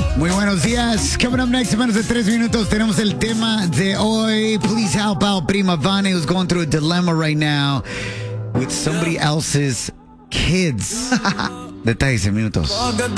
Muy buenos días. Coming up next, en menos de 3 minutos, tenemos el tema de hoy. Please help out Prima Vane, who's going through a dilemma right now with somebody else's kids. Detalles en minutos.